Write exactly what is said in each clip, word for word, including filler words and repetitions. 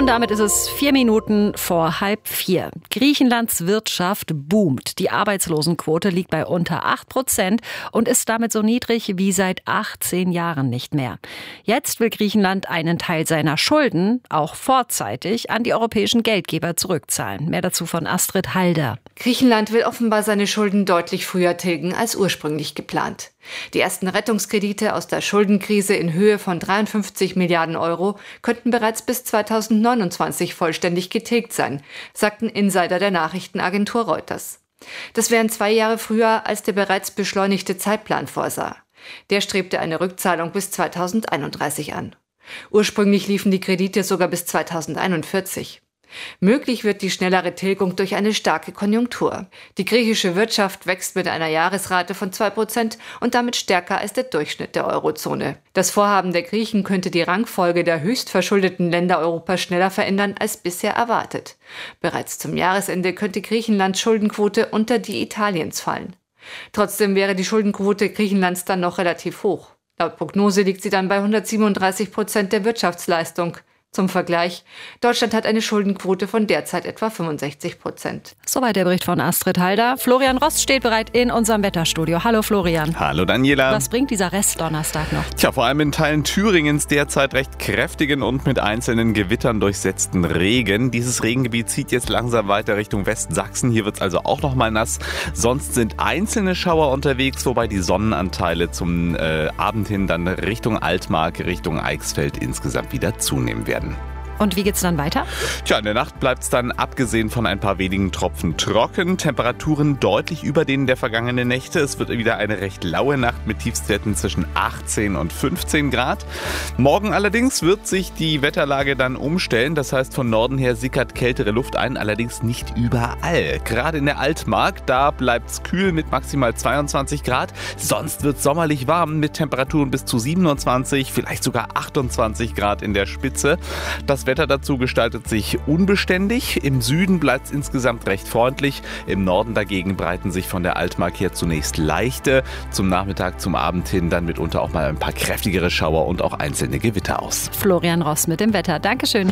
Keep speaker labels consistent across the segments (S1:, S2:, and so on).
S1: Und damit ist es vier Minuten vor halb vier. Griechenlands Wirtschaft boomt. Die Arbeitslosenquote liegt bei unter acht Prozent und ist damit so niedrig wie seit achtzehn Jahren nicht mehr. Jetzt will Griechenland einen Teil seiner Schulden auch vorzeitig an die europäischen Geldgeber zurückzahlen. Mehr dazu von Astrid Halder.
S2: Griechenland will offenbar seine Schulden deutlich früher tilgen als ursprünglich geplant. Die ersten Rettungskredite aus der Schuldenkrise in Höhe von dreiundfünfzig Milliarden Euro könnten bereits bis zweitausendneunundzwanzig vollständig getilgt sein, sagten Insider der Nachrichtenagentur Reuters. Das wären zwei Jahre früher, als der bereits beschleunigte Zeitplan vorsah. Der strebte eine Rückzahlung bis zweitausendeinunddreißig an. Ursprünglich liefen die Kredite sogar bis zweitausendeinundvierzig. Möglich wird die schnellere Tilgung durch eine starke Konjunktur. Die griechische Wirtschaft wächst mit einer Jahresrate von zwei Prozent und damit stärker als der Durchschnitt der Eurozone. Das Vorhaben der Griechen könnte die Rangfolge der höchst verschuldeten Länder Europas schneller verändern als bisher erwartet. Bereits zum Jahresende könnte Griechenlands Schuldenquote unter die Italiens fallen. Trotzdem wäre die Schuldenquote Griechenlands dann noch relativ hoch. Laut Prognose liegt sie dann bei hundertsiebenunddreißig Prozent der Wirtschaftsleistung. Zum Vergleich, Deutschland hat eine Schuldenquote von derzeit etwa fünfundsechzig Prozent.
S1: Soweit der Bericht von Astrid Halder. Florian Rost steht bereit in unserem Wetterstudio. Hallo Florian.
S3: Hallo Daniela.
S1: Was bringt dieser Restdonnerstag noch?
S3: Tja, vor allem in Teilen Thüringens derzeit recht kräftigen und mit einzelnen Gewittern durchsetzten Regen. Dieses Regengebiet zieht jetzt langsam weiter Richtung Westsachsen. Hier wird es also auch noch mal nass. Sonst sind einzelne Schauer unterwegs, wobei die Sonnenanteile zum äh, Abend hin dann Richtung Altmark, Richtung Eichsfeld insgesamt wieder zunehmen werden.
S1: Und wie geht's dann weiter?
S3: Tja, in der Nacht bleibt es dann abgesehen von ein paar wenigen Tropfen trocken. Temperaturen deutlich über denen der vergangenen Nächte. Es wird wieder eine recht laue Nacht mit Tiefstwerten zwischen achtzehn und fünfzehn Grad. Morgen allerdings wird sich die Wetterlage dann umstellen. Das heißt, von Norden her sickert kältere Luft ein, allerdings nicht überall. Gerade in der Altmark, da bleibt es kühl mit maximal zweiundzwanzig Grad. Sonst wird es sommerlich warm mit Temperaturen bis zu siebenundzwanzig, vielleicht sogar achtundzwanzig Grad in der Spitze. Das Wetter dazu gestaltet sich unbeständig. Im Süden bleibt es insgesamt recht freundlich. Im Norden dagegen breiten sich von der Altmark her zunächst leichte, zum Nachmittag, zum Abend hin dann mitunter auch mal ein paar kräftigere Schauer und auch einzelne Gewitter aus.
S1: Florian Ross mit dem Wetter. Dankeschön.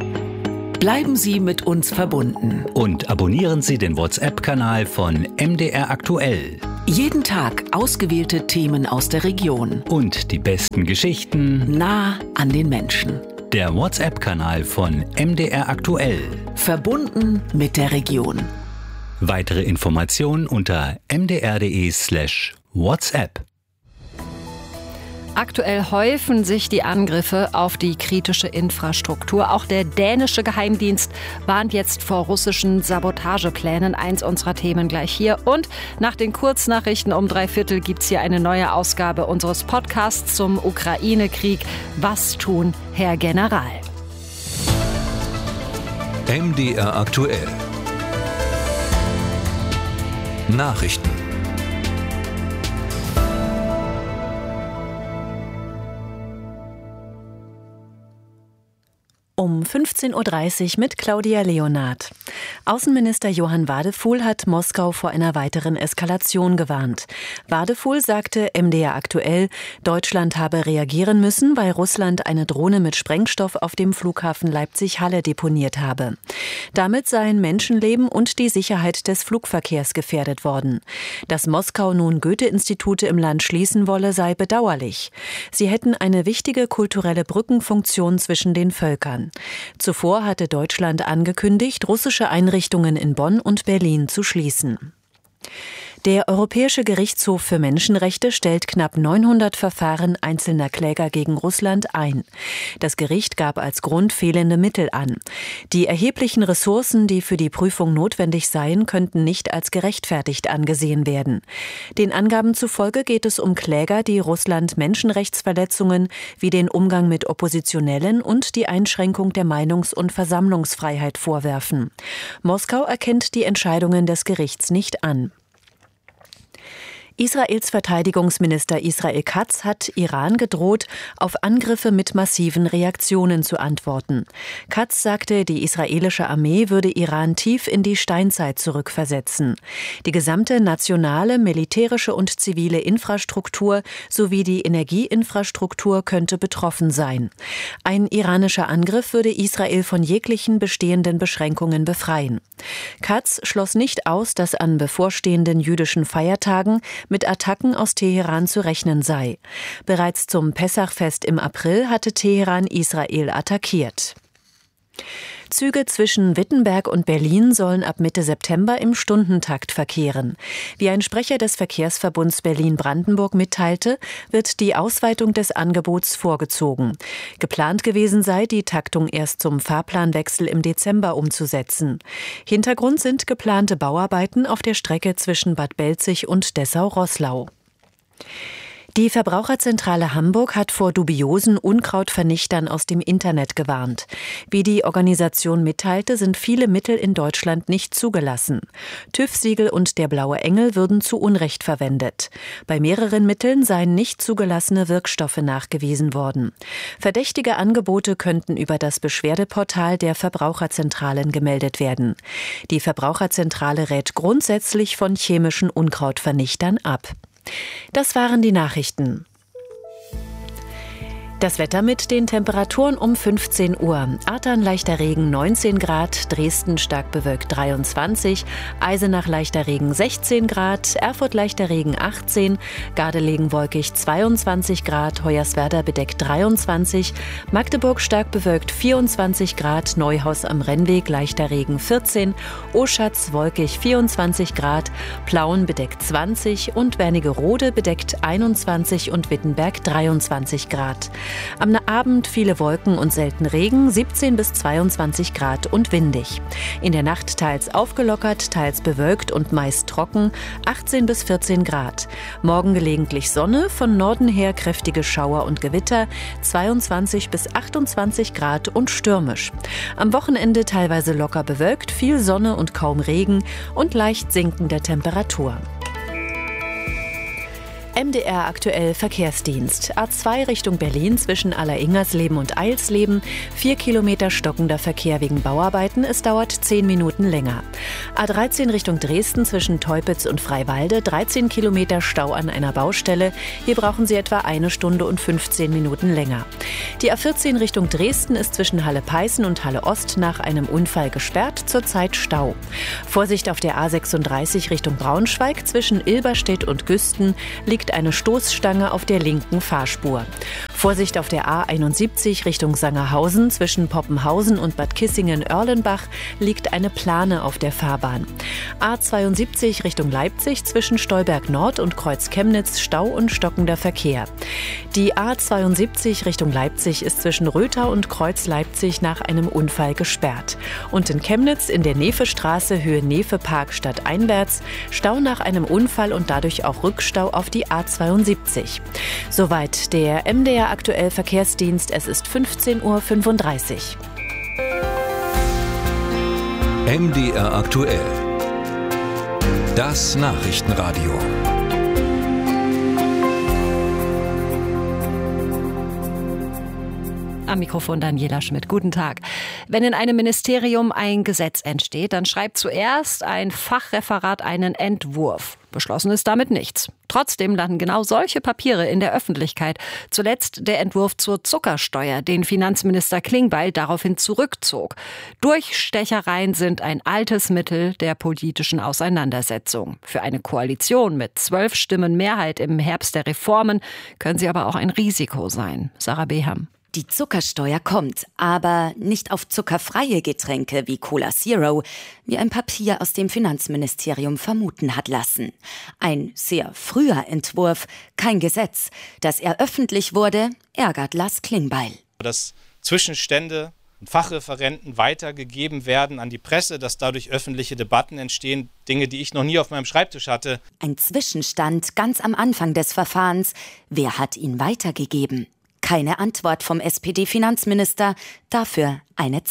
S4: Bleiben Sie mit uns verbunden.
S5: Und abonnieren Sie den WhatsApp-Kanal von M D R Aktuell.
S4: Jeden Tag ausgewählte Themen aus der Region.
S5: Und die besten Geschichten
S4: nah an den Menschen.
S5: Der WhatsApp-Kanal von M D R Aktuell.
S4: Verbunden mit der Region.
S5: Weitere Informationen unter m d r punkt d e slash WhatsApp.
S1: Aktuell häufen sich die Angriffe auf die kritische Infrastruktur. Auch der dänische Geheimdienst warnt jetzt vor russischen Sabotageplänen. Eins unserer Themen gleich hier. Und nach den Kurznachrichten um drei Viertel gibt es hier eine neue Ausgabe unseres Podcasts zum Ukraine-Krieg. Was tun, Herr General?
S6: M D R Aktuell. Nachrichten.
S7: Um fünfzehn Uhr dreißig mit Claudia Leonard. Außenminister Johann Wadefuhl hat Moskau vor einer weiteren Eskalation gewarnt. Wadefuhl sagte M D R Aktuell, Deutschland habe reagieren müssen, weil Russland eine Drohne mit Sprengstoff auf dem Flughafen Leipzig-Halle deponiert habe. Damit seien Menschenleben und die Sicherheit des Flugverkehrs gefährdet worden. Dass Moskau nun Goethe-Institute im Land schließen wolle, sei bedauerlich. Sie hätten eine wichtige kulturelle Brückenfunktion zwischen den Völkern. Zuvor hatte Deutschland angekündigt, russische Einrichtungen in Bonn und Berlin zu schließen. Der Europäische Gerichtshof für Menschenrechte stellt knapp neunhundert Verfahren einzelner Kläger gegen Russland ein. Das Gericht gab als Grund fehlende Mittel an. Die erheblichen Ressourcen, die für die Prüfung notwendig seien, könnten nicht als gerechtfertigt angesehen werden. Den Angaben zufolge geht es um Kläger, die Russland Menschenrechtsverletzungen wie den Umgang mit Oppositionellen und die Einschränkung der Meinungs- und Versammlungsfreiheit vorwerfen. Moskau erkennt die Entscheidungen des Gerichts nicht an. Israels Verteidigungsminister Israel Katz hat Iran gedroht, auf Angriffe mit massiven Reaktionen zu antworten. Katz sagte, die israelische Armee würde Iran tief in die Steinzeit zurückversetzen. Die gesamte nationale, militärische und zivile Infrastruktur sowie die Energieinfrastruktur könnte betroffen sein. Ein iranischer Angriff würde Israel von jeglichen bestehenden Beschränkungen befreien. Katz schloss nicht aus, dass an bevorstehenden jüdischen Feiertagen mit Attacken aus Teheran zu rechnen sei. Bereits zum Pessachfest im April hatte Teheran Israel attackiert. Züge zwischen Wittenberg und Berlin sollen ab Mitte September im Stundentakt verkehren. Wie ein Sprecher des Verkehrsverbunds Berlin-Brandenburg mitteilte, wird die Ausweitung des Angebots vorgezogen. Geplant gewesen sei, die Taktung erst zum Fahrplanwechsel im Dezember umzusetzen. Hintergrund sind geplante Bauarbeiten auf der Strecke zwischen Bad Belzig und Dessau-Roßlau. Die Verbraucherzentrale Hamburg hat vor dubiosen Unkrautvernichtern aus dem Internet gewarnt. Wie die Organisation mitteilte, sind viele Mittel in Deutschland nicht zugelassen. TÜV-Siegel und der Blaue Engel würden zu Unrecht verwendet. Bei mehreren Mitteln seien nicht zugelassene Wirkstoffe nachgewiesen worden. Verdächtige Angebote könnten über das Beschwerdeportal der Verbraucherzentralen gemeldet werden. Die Verbraucherzentrale rät grundsätzlich von chemischen Unkrautvernichtern ab. Das waren die Nachrichten. Das Wetter mit den Temperaturen um fünfzehn Uhr. Artern leichter Regen neunzehn Grad, Dresden stark bewölkt dreiundzwanzig, Eisenach leichter Regen sechzehn Grad, Erfurt leichter Regen achtzehn, Gardelegen wolkig zweiundzwanzig Grad, Hoyerswerda bedeckt dreiundzwanzig, Magdeburg stark bewölkt vierundzwanzig Grad, Neuhaus am Rennweg leichter Regen vierzehn, Oschatz wolkig vierundzwanzig Grad, Plauen bedeckt zwanzig und Wernigerode bedeckt einundzwanzig und Wittenberg dreiundzwanzig Grad. Am Abend viele Wolken und selten Regen, siebzehn bis zweiundzwanzig Grad und windig. In der Nacht teils aufgelockert, teils bewölkt und meist trocken, achtzehn bis vierzehn Grad. Morgen gelegentlich Sonne, von Norden her kräftige Schauer und Gewitter, zweiundzwanzig bis achtundzwanzig Grad und stürmisch. Am Wochenende teilweise locker bewölkt, viel Sonne und kaum Regen und leicht sinkende Temperatur. M D R aktuell Verkehrsdienst. A zwei Richtung Berlin zwischen Alleringersleben und Eilsleben. Vier Kilometer stockender Verkehr wegen Bauarbeiten. Es dauert zehn Minuten länger. A dreizehn Richtung Dresden zwischen Teupitz und Freiwalde. dreizehn Kilometer Stau an einer Baustelle. Hier brauchen Sie etwa eine Stunde und fünfzehn Minuten länger. Die A vierzehn Richtung Dresden ist zwischen Halle-Peißen und Halle-Ost nach einem Unfall gesperrt. Zurzeit Stau. Vorsicht auf der A sechsunddreißig Richtung Braunschweig. Zwischen Ilberstedt und Güsten liegt eine Stoßstange auf der linken Fahrspur. Vorsicht auf der A einundsiebzig Richtung Sangerhausen. Zwischen Poppenhausen und Bad Kissingen-Oerlenbach liegt eine Plane auf der Fahrbahn. A zweiundsiebzig Richtung Leipzig zwischen Stolberg Nord und Kreuz Chemnitz Stau und stockender Verkehr. Die A zweiundsiebzig Richtung Leipzig ist zwischen Rötha und Kreuz Leipzig nach einem Unfall gesperrt. Und in Chemnitz in der Nevestraße Höhe Nevepark stadteinwärts Stau nach einem Unfall und dadurch auch Rückstau auf die A zweiundsiebzig. Soweit der M D R aktuell Verkehrsdienst. Es ist fünfzehn Uhr fünfunddreißig.
S6: M D R aktuell. Das Nachrichtenradio.
S1: Am Mikrofon Daniela Schmidt. Guten Tag. Wenn in einem Ministerium ein Gesetz entsteht, dann schreibt zuerst ein Fachreferat einen Entwurf. Beschlossen ist damit nichts. Trotzdem landen genau solche Papiere in der Öffentlichkeit. Zuletzt der Entwurf zur Zuckersteuer, den Finanzminister Klingbeil daraufhin zurückzog. Durchstechereien sind ein altes Mittel der politischen Auseinandersetzung. Für eine Koalition mit zwölf Stimmen Mehrheit im Herbst der Reformen können sie aber auch ein Risiko sein. Sarah Beham.
S8: Die Zuckersteuer kommt, aber nicht auf zuckerfreie Getränke wie Cola Zero, wie ein Papier aus dem Finanzministerium vermuten hat lassen. Ein sehr früher Entwurf, kein Gesetz. Dass er öffentlich wurde, ärgert Lars Klingbeil.
S9: Dass Zwischenstände und Fachreferenten weitergegeben werden an die Presse, dass dadurch öffentliche Debatten entstehen, Dinge, die ich noch nie auf meinem Schreibtisch hatte.
S8: Ein Zwischenstand ganz am Anfang des Verfahrens. Wer hat ihn weitergegeben? Keine Antwort vom S P D-Finanzminister, dafür eine Zahl.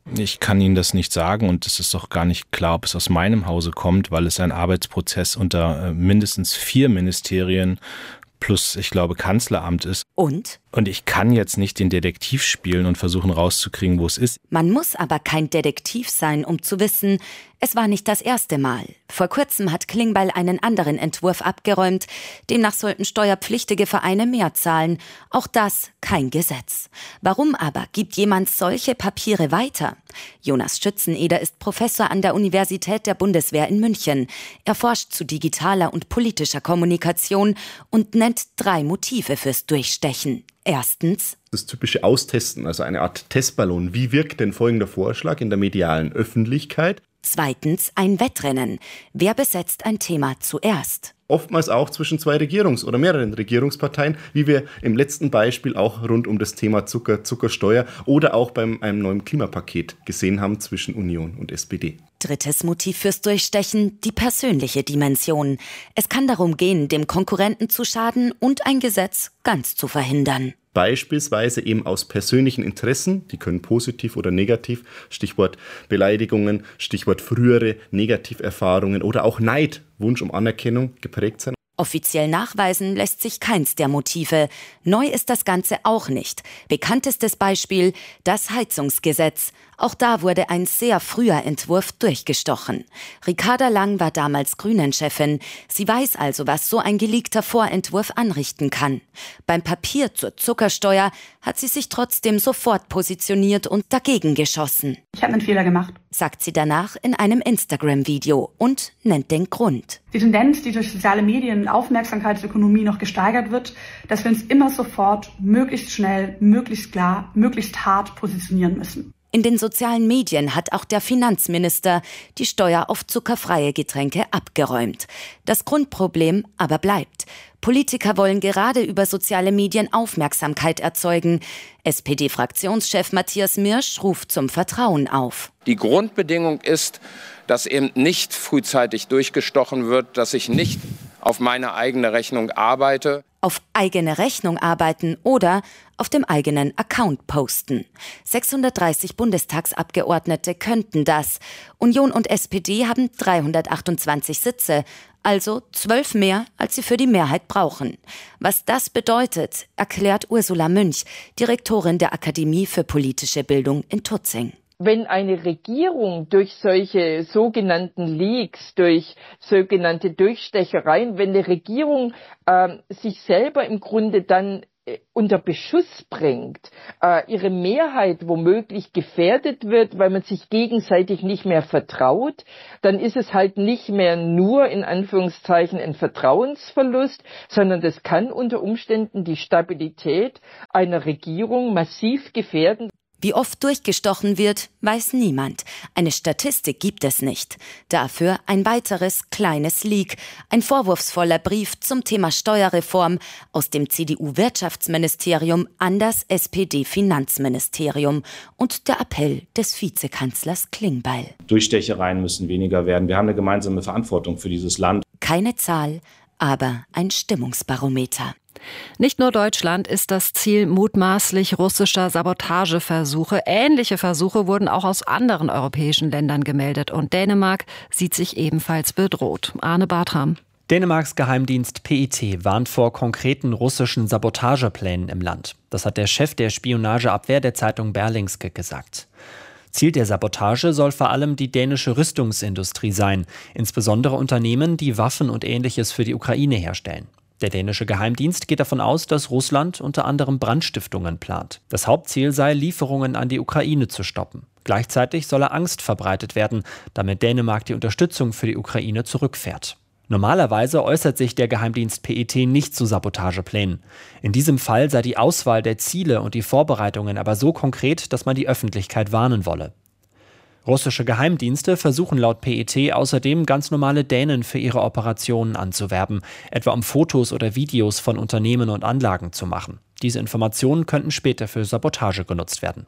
S10: Ich kann Ihnen das nicht sagen und es ist auch gar nicht klar, ob es aus meinem Hause kommt, weil es ein Arbeitsprozess unter mindestens vier Ministerien plus, ich glaube, Kanzleramt ist.
S8: Und?
S10: Und ich kann jetzt nicht den Detektiv spielen und versuchen rauszukriegen, wo es ist.
S8: Man muss aber kein Detektiv sein, um zu wissen, es war nicht das erste Mal. Vor kurzem hat Klingbeil einen anderen Entwurf abgeräumt. Demnach sollten steuerpflichtige Vereine mehr zahlen. Auch das kein Gesetz. Warum aber gibt jemand solche Papiere weiter? Jonas Schützeneder ist Professor an der Universität der Bundeswehr in München. Er forscht zu digitaler und politischer Kommunikation und nennt drei Motive fürs Durchstechen. Erstens
S11: das typische Austesten, also eine Art Testballon. Wie wirkt denn folgender Vorschlag in der medialen Öffentlichkeit?
S8: Zweitens ein Wettrennen. Wer besetzt ein Thema zuerst?
S11: Oftmals auch zwischen zwei Regierungs- oder mehreren Regierungsparteien, wie wir im letzten Beispiel auch rund um das Thema Zucker, Zuckersteuer oder auch beim einem neuen Klimapaket gesehen haben zwischen Union und S P D.
S8: Drittes Motiv fürs Durchstechen, die persönliche Dimension. Es kann darum gehen, dem Konkurrenten zu schaden und ein Gesetz ganz zu verhindern.
S11: Beispielsweise eben aus persönlichen Interessen, die können positiv oder negativ, Stichwort Beleidigungen, Stichwort frühere Negativerfahrungen oder auch Neid, Wunsch um Anerkennung geprägt sein.
S8: Offiziell nachweisen lässt sich keins der Motive. Neu ist das Ganze auch nicht. Bekanntestes Beispiel, das Heizungsgesetz. Auch da wurde ein sehr früher Entwurf durchgestochen. Ricarda Lang war damals Grünen-Chefin. Sie weiß also, was so ein geleakter Vorentwurf anrichten kann. Beim Papier zur Zuckersteuer hat sie sich trotzdem sofort positioniert und dagegen geschossen.
S12: Ich habe einen Fehler gemacht,
S8: sagt sie danach in einem Instagram-Video und nennt den Grund.
S12: Die Tendenz, die durch soziale Medien und Aufmerksamkeitsökonomie noch gesteigert wird, dass wir uns immer sofort, möglichst schnell, möglichst klar, möglichst hart positionieren müssen.
S8: In den sozialen Medien hat auch der Finanzminister die Steuer auf zuckerfreie Getränke abgeräumt. Das Grundproblem aber bleibt. Politiker wollen gerade über soziale Medien Aufmerksamkeit erzeugen. S P D-Fraktionschef Matthias Mirsch ruft zum Vertrauen auf.
S13: Die Grundbedingung ist, dass eben nicht frühzeitig durchgestochen wird, dass ich nicht auf meine eigene Rechnung arbeite.
S8: Auf eigene Rechnung arbeiten oder auf dem eigenen Account posten. sechshundertdreißig Bundestagsabgeordnete könnten das. Union und S P D haben dreihundertachtundzwanzig Sitze, also zwölf mehr, als sie für die Mehrheit brauchen. Was das bedeutet, erklärt Ursula Münch, Direktorin der Akademie für politische Bildung in Tutzing.
S14: Wenn eine Regierung durch solche sogenannten Leaks, durch sogenannte Durchstechereien, wenn eine Regierung äh, sich selber im Grunde dann äh, unter Beschuss bringt, äh, ihre Mehrheit womöglich gefährdet wird, weil man sich gegenseitig nicht mehr vertraut, dann ist es halt nicht mehr nur in Anführungszeichen ein Vertrauensverlust, sondern das kann unter Umständen die Stabilität einer Regierung massiv gefährden.
S8: Wie oft durchgestochen wird, weiß niemand. Eine Statistik gibt es nicht. Dafür ein weiteres kleines Leak. Ein vorwurfsvoller Brief zum Thema Steuerreform aus dem C D U-Wirtschaftsministerium an das S P D-Finanzministerium und der Appell des Vizekanzlers Klingbeil.
S15: Durchstechereien müssen weniger werden. Wir haben eine gemeinsame Verantwortung für dieses Land.
S8: Keine Zahl, aber ein Stimmungsbarometer.
S1: Nicht nur Deutschland ist das Ziel mutmaßlich russischer Sabotageversuche. Ähnliche Versuche wurden auch aus anderen europäischen Ländern gemeldet. Und Dänemark sieht sich ebenfalls bedroht. Arne Bartram.
S16: Dänemarks Geheimdienst P E T warnt vor konkreten russischen Sabotageplänen im Land. Das hat der Chef der Spionageabwehr der Zeitung Berlingske gesagt. Ziel der Sabotage soll vor allem die dänische Rüstungsindustrie sein, insbesondere Unternehmen, die Waffen und Ähnliches für die Ukraine herstellen. Der dänische Geheimdienst geht davon aus, dass Russland unter anderem Brandstiftungen plant. Das Hauptziel sei, Lieferungen an die Ukraine zu stoppen. Gleichzeitig solle Angst verbreitet werden, damit Dänemark die Unterstützung für die Ukraine zurückfährt. Normalerweise äußert sich der Geheimdienst P E T nicht zu Sabotageplänen. In diesem Fall sei die Auswahl der Ziele und die Vorbereitungen aber so konkret, dass man die Öffentlichkeit warnen wolle. Russische Geheimdienste versuchen laut P E T außerdem ganz normale Dänen für ihre Operationen anzuwerben, etwa um Fotos oder Videos von Unternehmen und Anlagen zu machen. Diese Informationen könnten später für Sabotage genutzt werden.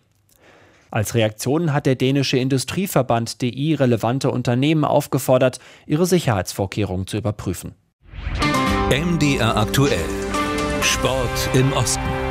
S16: Als Reaktion hat der dänische Industrieverband D I relevante Unternehmen aufgefordert, ihre Sicherheitsvorkehrungen zu überprüfen.
S6: M D R aktuell. Sport im Osten.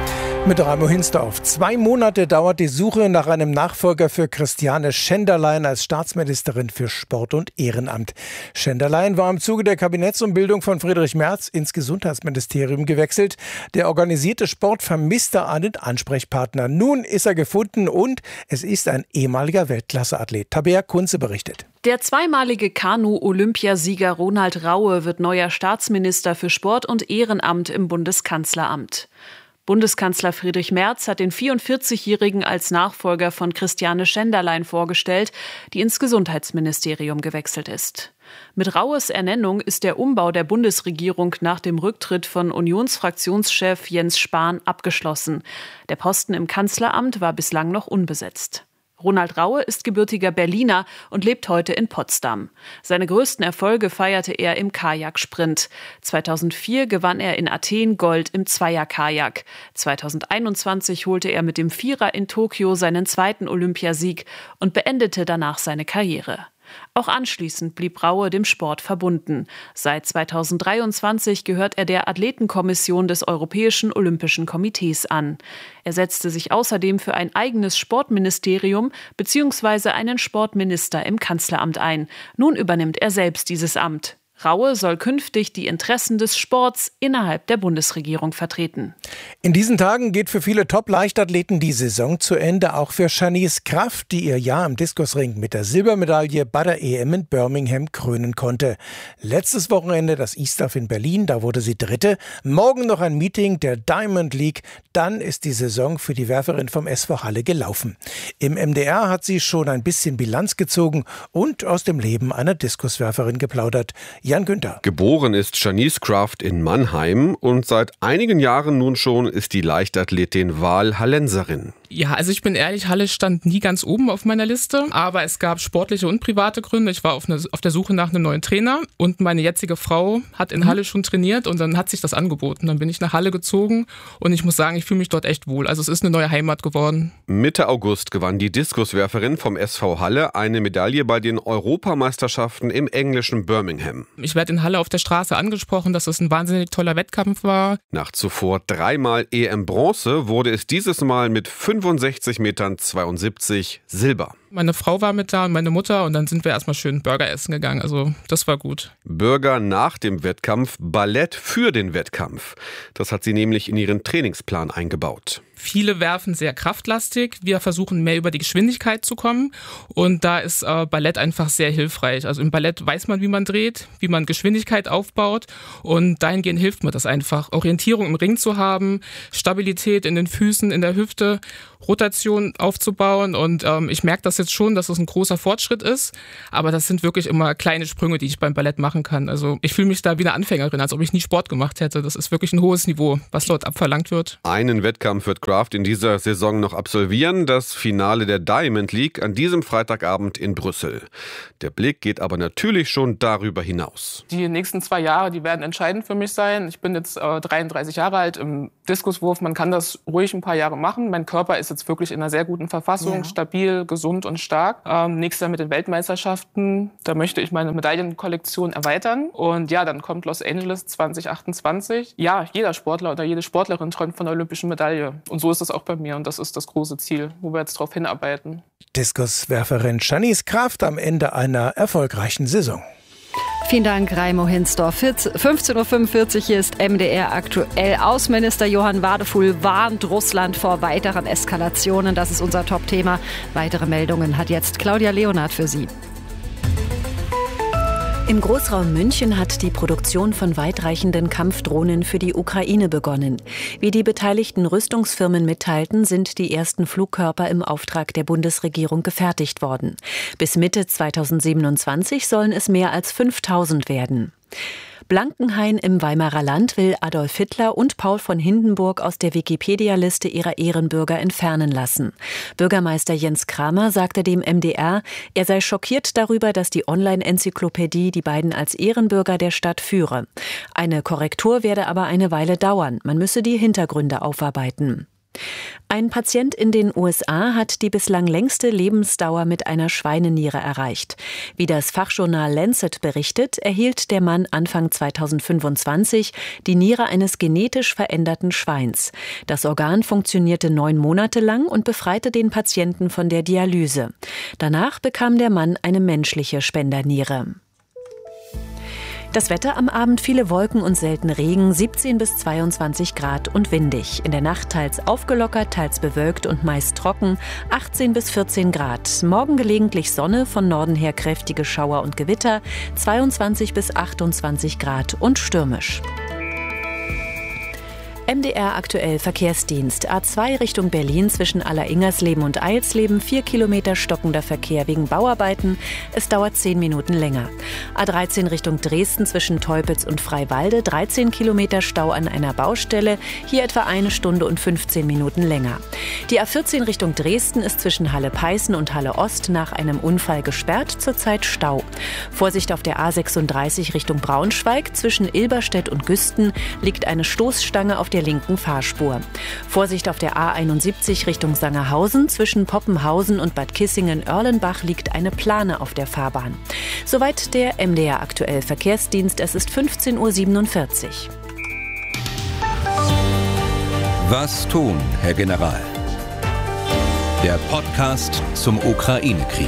S17: Mit Raimo Hinsdorf. Zwei Monate dauert die Suche nach einem Nachfolger für Christiane Schenderlein als Staatsministerin für Sport und Ehrenamt. Schenderlein war im Zuge der Kabinettsumbildung von Friedrich Merz ins Gesundheitsministerium gewechselt. Der organisierte Sport vermisste einen Ansprechpartner. Nun ist er gefunden und es ist ein ehemaliger Weltklasseathlet. Tabea Kunze berichtet.
S18: Der zweimalige Kanu-Olympiasieger Ronald Raue wird neuer Staatsminister für Sport und Ehrenamt im Bundeskanzleramt. Bundeskanzler Friedrich Merz hat den vierundvierzigjährigen als Nachfolger von Christiane Schenderlein vorgestellt, die ins Gesundheitsministerium gewechselt ist. Mit Raues Ernennung ist der Umbau der Bundesregierung nach dem Rücktritt von Unionsfraktionschef Jens Spahn abgeschlossen. Der Posten im Kanzleramt war bislang noch unbesetzt. Ronald Raue ist gebürtiger Berliner und lebt heute in Potsdam. Seine größten Erfolge feierte er im Kajaksprint. zweitausendvier gewann er in Athen Gold im Zweierkajak. zweitausendeinundzwanzig holte er mit dem Vierer in Tokio seinen zweiten Olympiasieg und beendete danach seine Karriere. Auch anschließend blieb Raue dem Sport verbunden. Seit zweitausenddreiundzwanzig gehört er der Athletenkommission des Europäischen Olympischen Komitees an. Er setzte sich außerdem für ein eigenes Sportministerium bzw. einen Sportminister im Kanzleramt ein. Nun übernimmt er selbst dieses Amt. Raue soll künftig die Interessen des Sports innerhalb der Bundesregierung vertreten.
S17: In diesen Tagen geht für viele Top-Leichtathleten die Saison zu Ende, auch für Shanice Kraft, die ihr Jahr im Diskusring mit der Silbermedaille bei der E M in Birmingham krönen konnte. Letztes Wochenende das E-Staff in Berlin, da wurde sie Dritte. Morgen noch ein Meeting der Diamond League, dann ist die Saison für die Werferin vom S V Halle gelaufen. Im M D R hat sie schon ein bisschen Bilanz gezogen und aus dem Leben einer Diskuswerferin geplaudert. Jan Günther.
S19: Geboren ist Shanice Kraft in Mannheim und seit einigen Jahren nun schon ist die Leichtathletin Wahlhallenserin.
S20: Ja, also ich bin ehrlich, Halle stand nie ganz oben auf meiner Liste, aber es gab sportliche und private Gründe. Ich war auf, eine, auf der Suche nach einem neuen Trainer und meine jetzige Frau hat in Halle schon trainiert und dann hat sich das angeboten. Dann bin ich nach Halle gezogen und ich muss sagen, ich fühle mich dort echt wohl. Also es ist eine neue Heimat geworden.
S19: Mitte August gewann die Diskuswerferin vom S V Halle eine Medaille bei den Europameisterschaften im englischen Birmingham.
S20: Ich werde in Halle auf der Straße angesprochen, dass es ein wahnsinnig toller Wettkampf war.
S19: Nach zuvor dreimal E M-Bronze wurde es dieses Mal mit fünfundsechzig Metern zweiundsiebzig Silber.
S20: Meine Frau war mit da und meine Mutter und dann sind wir erstmal schön Burger essen gegangen. Also das war gut.
S19: Burger nach dem Wettkampf, Ballett für den Wettkampf. Das hat sie nämlich in ihren Trainingsplan eingebaut.
S20: Viele werfen sehr kraftlastig. Wir versuchen mehr über die Geschwindigkeit zu kommen und da ist äh, Ballett einfach sehr hilfreich. Also im Ballett weiß man, wie man dreht, wie man Geschwindigkeit aufbaut und dahingehend hilft mir das einfach. Orientierung im Ring zu haben, Stabilität in den Füßen, in der Hüfte, Rotation aufzubauen und ähm, ich merke das jetzt schon, dass es ein großer Fortschritt ist, aber das sind wirklich immer kleine Sprünge, die ich beim Ballett machen kann. Also ich fühle mich da wie eine Anfängerin, als ob ich nie Sport gemacht hätte. Das ist wirklich ein hohes Niveau, was dort abverlangt wird.
S19: Einen Wettkampf wird Kraft in dieser Saison noch absolvieren, das Finale der Diamond League an diesem Freitagabend in Brüssel. Der Blick geht aber natürlich schon darüber hinaus.
S20: Die nächsten zwei Jahre, die werden entscheidend für mich sein. Ich bin jetzt äh, dreiunddreißig Jahre alt im Diskuswurf, man kann das ruhig ein paar Jahre machen. Mein Körper ist jetzt wirklich in einer sehr guten Verfassung, ja. Stabil, gesund und stark. Ähm, nächstes Jahr mit den Weltmeisterschaften, da möchte ich meine Medaillenkollektion erweitern. Und ja, dann kommt Los Angeles zwanzig achtundzwanzig. Ja, jeder Sportler oder jede Sportlerin träumt von der olympischen Medaille. Und so ist das auch bei mir und das ist das große Ziel, wo wir jetzt drauf hinarbeiten.
S17: Diskuswerferin Shanice Kraft am Ende einer erfolgreichen Saison.
S1: Vielen Dank, Raimo Hinsdorf. fünfzehn Uhr fünfundvierzig, hier ist M D R aktuell. Außenminister Johann Wadefuhl warnt Russland vor weiteren Eskalationen. Das ist unser Top-Thema. Weitere Meldungen hat jetzt Claudia Leonhardt für Sie.
S7: Im Großraum München hat die Produktion von weitreichenden Kampfdrohnen für die Ukraine begonnen. Wie die beteiligten Rüstungsfirmen mitteilten, sind die ersten Flugkörper im Auftrag der Bundesregierung gefertigt worden. Bis Mitte zweitausendsiebenundzwanzig sollen es mehr als fünftausend werden. Blankenhain im Weimarer Land will Adolf Hitler und Paul von Hindenburg aus der Wikipedia-Liste ihrer Ehrenbürger entfernen lassen. Bürgermeister Jens Kramer sagte dem M D R, er sei schockiert darüber, dass die Online-Enzyklopädie die beiden als Ehrenbürger der Stadt führe. Eine Korrektur werde aber eine Weile dauern. Man müsse die Hintergründe aufarbeiten. Ein Patient in den U S A hat die bislang längste Lebensdauer mit einer Schweineniere erreicht. Wie das Fachjournal Lancet berichtet, erhielt der Mann Anfang zweitausendfünfundzwanzig die Niere eines genetisch veränderten Schweins. Das Organ funktionierte neun Monate lang und befreite den Patienten von der Dialyse. Danach bekam der Mann eine menschliche Spenderniere. Das Wetter am Abend: viele Wolken und selten Regen, siebzehn bis zweiundzwanzig Grad und windig. In der Nacht teils aufgelockert, teils bewölkt und meist trocken, achtzehn bis vierzehn Grad. Morgen gelegentlich Sonne, von Norden her kräftige Schauer und Gewitter, zweiundzwanzig bis achtundzwanzig Grad und stürmisch. M D R aktuell Verkehrsdienst. A zwei Richtung Berlin zwischen Aller-Ingersleben und Eilsleben. Vier Kilometer stockender Verkehr wegen Bauarbeiten. Es dauert zehn Minuten länger. A dreizehn Richtung Dresden zwischen Teupitz und Freiwalde. dreizehn Kilometer Stau an einer Baustelle. Hier etwa eine Stunde und fünfzehn Minuten länger. Die A vierzehn Richtung Dresden ist zwischen Halle-Peißen und Halle-Ost nach einem Unfall gesperrt. Zurzeit Stau. Vorsicht auf der A sechsunddreißig Richtung Braunschweig. Zwischen Ilberstedt und Güsten liegt eine Stoßstange auf der linken Fahrspur. Vorsicht auf der A einundsiebzig Richtung Sangerhausen. Zwischen Poppenhausen und Bad Kissingen-Oerlenbach liegt eine Plane auf der Fahrbahn. Soweit der M D R aktuell Verkehrsdienst. Es ist fünfzehn Uhr siebenundvierzig.
S6: Was tun, Herr General? Der Podcast zum Ukraine-Krieg.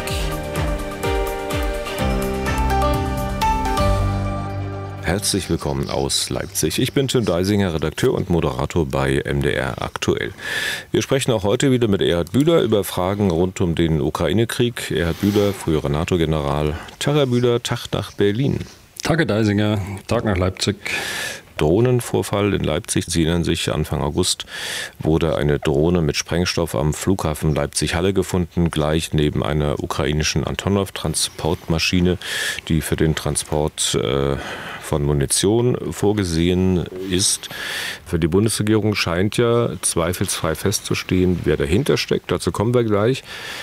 S21: Herzlich willkommen aus Leipzig. Ich bin Tim Deisinger, Redakteur und Moderator bei M D R aktuell. Wir sprechen auch heute wieder mit Erhard Bühler über Fragen rund um den Ukraine-Krieg. Erhard Bühler, früherer NATO-General. Tag, Herr Bühler, Tag nach Berlin.
S22: Tag, Herr Deisinger, Tag nach Leipzig.
S21: Drohnenvorfall in Leipzig. Sie erinnern sich, Anfang August wurde eine Drohne mit Sprengstoff am Flughafen Leipzig-Halle gefunden, gleich neben einer ukrainischen Antonov-Transportmaschine, die für den Transport äh, von Munition vorgesehen ist. Für die Bundesregierung scheint ja zweifelsfrei festzustehen, wer dahinter steckt. Dazu kommen wir gleich.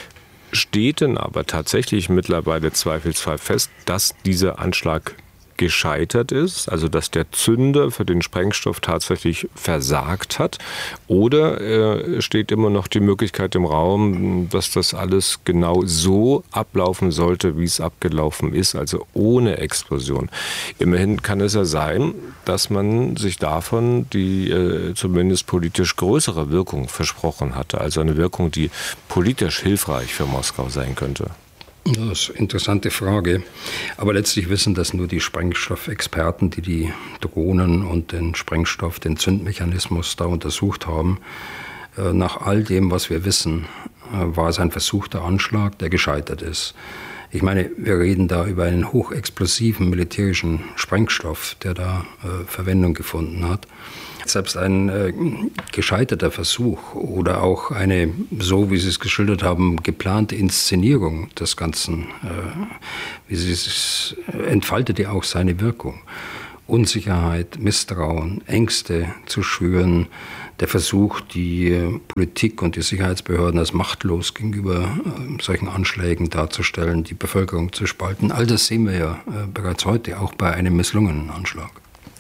S21: Steht denn aber tatsächlich mittlerweile zweifelsfrei fest, dass dieser Anschlag gescheitert ist, also dass der Zünder für den Sprengstoff tatsächlich versagt hat? Oder äh, steht immer noch die Möglichkeit im Raum, dass das alles genau so ablaufen sollte, wie es abgelaufen ist, also ohne Explosion? Immerhin kann es ja sein, dass man sich davon die äh, zumindest politisch größere Wirkung versprochen hatte, also eine Wirkung, die politisch hilfreich für Moskau sein könnte.
S22: Das ist eine interessante Frage. Aber letztlich wissen das nur die Sprengstoffexperten, die die Drohnen und den Sprengstoff, den Zündmechanismus da untersucht haben. Nach all dem, was wir wissen, war es ein versuchter Anschlag, der gescheitert ist. Ich meine, wir reden da über einen hochexplosiven militärischen Sprengstoff, der da äh, Verwendung gefunden hat. Selbst ein äh, gescheiterter Versuch oder auch eine, so wie Sie es geschildert haben, geplante Inszenierung des Ganzen, äh, wie Sie es entfaltet ja auch seine Wirkung. Unsicherheit, Misstrauen, Ängste zu schüren, der Versuch, die Politik und die Sicherheitsbehörden als machtlos gegenüber äh, solchen Anschlägen darzustellen, die Bevölkerung zu spalten. All das sehen wir ja äh, bereits heute, auch bei einem misslungenen Anschlag.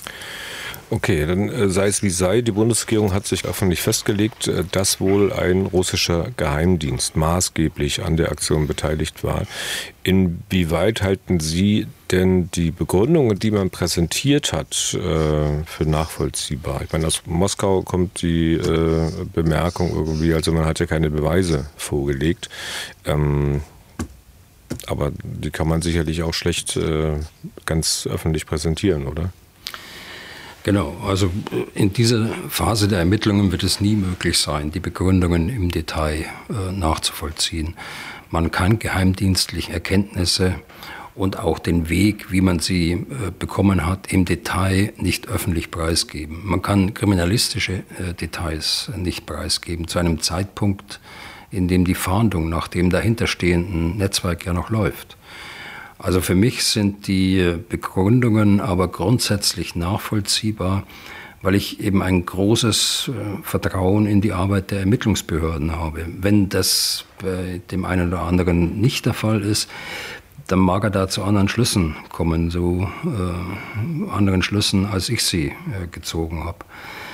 S21: Okay, dann äh, sei es wie sei, die Bundesregierung hat sich öffentlich festgelegt, äh, dass wohl ein russischer Geheimdienst maßgeblich an der Aktion beteiligt war. Inwieweit halten Sie denn die Begründungen, die man präsentiert hat, äh, für nachvollziehbar? Ich meine, aus Moskau kommt die äh, Bemerkung irgendwie, also man hat ja keine Beweise vorgelegt. Ähm, aber die kann man sicherlich auch schlecht äh, ganz öffentlich präsentieren, oder?
S22: Genau, also in dieser Phase der Ermittlungen wird es nie möglich sein, die Begründungen im Detail äh, nachzuvollziehen. Man kann geheimdienstliche Erkenntnisse und auch den Weg, wie man sie äh, bekommen hat, im Detail nicht öffentlich preisgeben. Man kann kriminalistische äh, Details nicht preisgeben, zu einem Zeitpunkt, in dem die Fahndung nach dem dahinterstehenden Netzwerk ja noch läuft. Also für mich sind die Begründungen aber grundsätzlich nachvollziehbar, weil ich eben ein großes äh, Vertrauen in die Arbeit der Ermittlungsbehörden habe. Wenn das bei dem einen oder anderen nicht der Fall ist, dann mag er da zu anderen Schlüssen kommen, so äh, anderen Schlüssen, als ich sie äh, gezogen habe.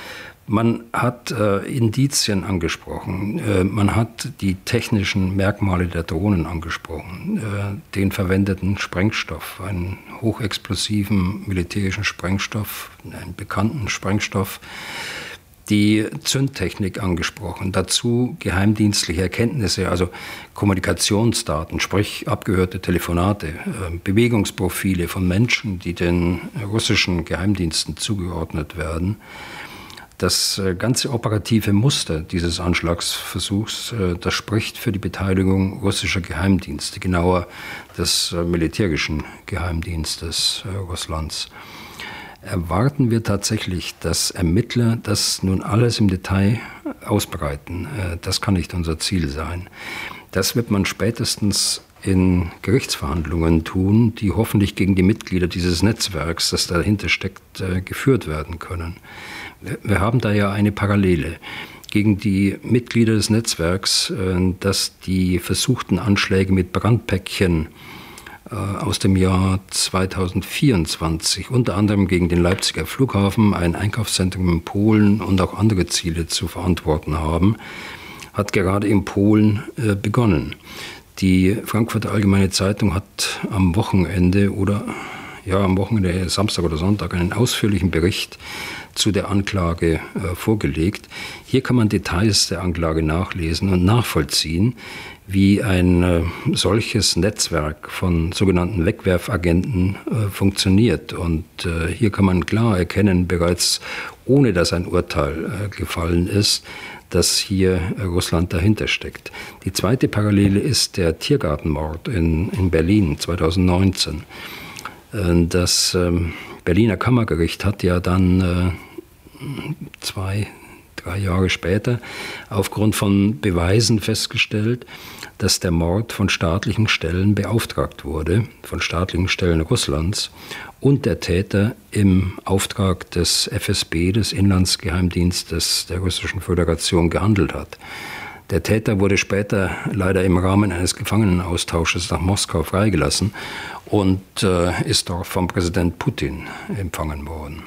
S22: Man hat äh, Indizien angesprochen, äh, man hat die technischen Merkmale der Drohnen angesprochen, äh, den verwendeten Sprengstoff, einen hochexplosiven militärischen Sprengstoff, einen bekannten Sprengstoff, die Zündtechnik angesprochen, dazu geheimdienstliche Erkenntnisse, also Kommunikationsdaten, sprich abgehörte Telefonate, äh, Bewegungsprofile von Menschen, die den russischen Geheimdiensten zugeordnet werden. Das ganze operative Muster dieses Anschlagsversuchs, das spricht für die Beteiligung russischer Geheimdienste, genauer des militärischen Geheimdienstes Russlands. Erwarten wir tatsächlich, dass Ermittler das nun alles im Detail ausbreiten? Das kann nicht unser Ziel sein. Das wird man spätestens in Gerichtsverhandlungen tun, die hoffentlich gegen die Mitglieder dieses Netzwerks, das dahinter steckt, geführt werden können. Wir haben da ja eine Parallele gegen die Mitglieder des Netzwerks, das die versuchten Anschläge mit Brandpäckchen aus dem Jahr zweitausendvierundzwanzig, unter anderem gegen den Leipziger Flughafen, ein Einkaufszentrum in Polen und auch andere Ziele zu verantworten haben, hat gerade in Polen begonnen. Die Frankfurter Allgemeine Zeitung hat am Wochenende oder ja, am Wochenende, Samstag oder Sonntag, einen ausführlichen Bericht zu der Anklage äh, vorgelegt. Hier kann man Details der Anklage nachlesen und nachvollziehen, wie ein äh, solches Netzwerk von sogenannten Wegwerfagenten äh, funktioniert. Und äh, hier kann man klar erkennen, bereits ohne dass ein Urteil äh, gefallen ist, dass hier äh, Russland dahinter steckt. Die zweite Parallele ist der Tiergartenmord in, in Berlin zweitausendneunzehn. Äh, das äh, Berliner Kammergericht hat ja dann äh, zwei, drei Jahre später aufgrund von Beweisen festgestellt, dass der Mord von staatlichen Stellen beauftragt wurde, von staatlichen Stellen Russlands, und der Täter im Auftrag des F S B, des Inlandsgeheimdienstes der Russischen Föderation, gehandelt hat. Der Täter wurde später leider im Rahmen eines Gefangenenaustausches nach Moskau freigelassen und äh, ist dort vom Präsident Putin empfangen worden.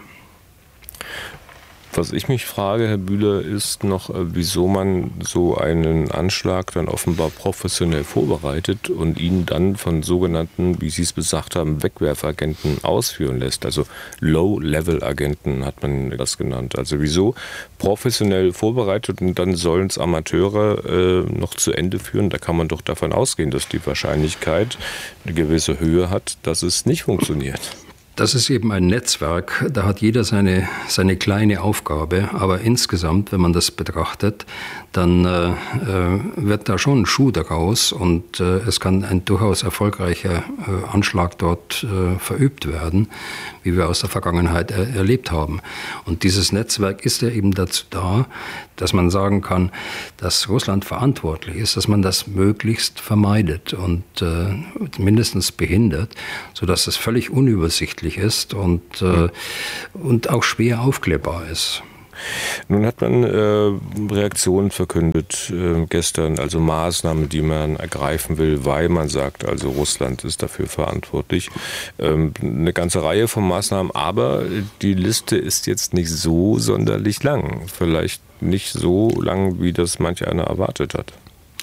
S21: Was ich mich frage, Herr Bühler, ist noch, wieso man so einen Anschlag dann offenbar professionell vorbereitet und ihn dann von sogenannten, wie Sie es gesagt haben, Wegwerfagenten ausführen lässt. Also Low-Level-Agenten hat man das genannt. Also wieso professionell vorbereitet und dann sollen es Amateure äh, noch zu Ende führen? Da kann man doch davon ausgehen, dass die Wahrscheinlichkeit eine gewisse Höhe hat, dass es nicht funktioniert.
S22: Das ist eben ein Netzwerk, da hat jeder seine, seine kleine Aufgabe, aber insgesamt, wenn man das betrachtet, dann äh, wird da schon ein Schuh daraus und äh, es kann ein durchaus erfolgreicher äh, Anschlag dort äh, verübt werden, wie wir aus der Vergangenheit er, erlebt haben. Und dieses Netzwerk ist ja eben dazu da, dass man sagen kann, dass Russland verantwortlich ist, dass man das möglichst vermeidet und äh, mindestens behindert, sodass es völlig unübersichtlich ist und, äh, und auch schwer aufklärbar ist.
S21: Nun hat man äh, Reaktionen verkündet äh, gestern, also Maßnahmen, die man ergreifen will, weil man sagt, also Russland ist dafür verantwortlich. Ähm, eine ganze Reihe von Maßnahmen, aber die Liste ist jetzt nicht so sonderlich lang. Vielleicht nicht so lang, wie das manch einer erwartet hat.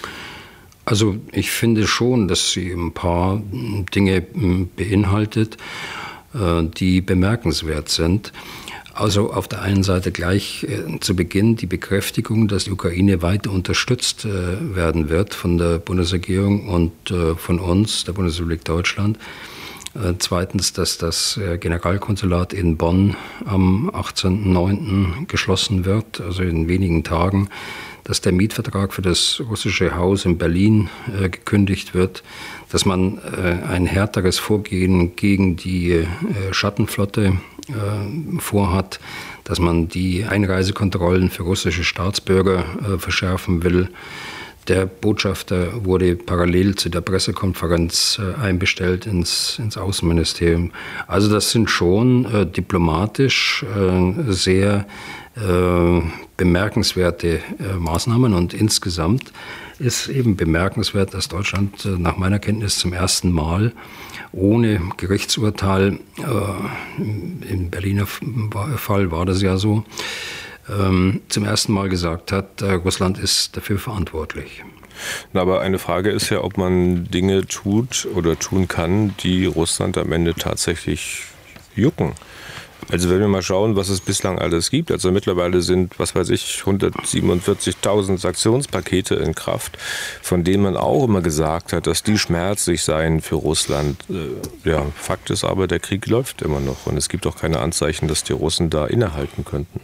S22: Also ich finde schon, dass sie ein paar Dinge beinhaltet, äh, die bemerkenswert sind. Also auf der einen Seite gleich äh, zu Beginn die Bekräftigung, dass die Ukraine weiter unterstützt äh, werden wird von der Bundesregierung und äh, von uns, der Bundesrepublik Deutschland. Äh, zweitens, dass das äh, Generalkonsulat in Bonn am achtzehnten neunten geschlossen wird, also in wenigen Tagen. Dass der Mietvertrag für das russische Haus in Berlin äh, gekündigt wird, dass man äh, ein härteres Vorgehen gegen die äh, Schattenflotte äh, vorhat, dass man die Einreisekontrollen für russische Staatsbürger äh, verschärfen will. Der Botschafter wurde parallel zu der Pressekonferenz äh, einbestellt ins, ins Außenministerium. Also das sind schon äh, diplomatisch äh, sehr äh, bemerkenswerte äh, Maßnahmen und insgesamt ist eben bemerkenswert, dass Deutschland äh, nach meiner Kenntnis zum ersten Mal ohne Gerichtsurteil, äh, im Berliner Fall war das ja so, ähm, zum ersten Mal gesagt hat, äh, Russland ist dafür verantwortlich.
S21: Na, aber eine Frage ist ja, ob man Dinge tut oder tun kann, die Russland am Ende tatsächlich jucken. Also wenn wir mal schauen, was es bislang alles gibt, also mittlerweile sind, was weiß ich, hundertsiebenundvierzigtausend Sanktionspakete in Kraft, von denen man auch immer gesagt hat, dass die schmerzlich seien für Russland. Ja, Fakt ist aber, der Krieg läuft immer noch und es gibt auch keine Anzeichen, dass die Russen da innehalten könnten.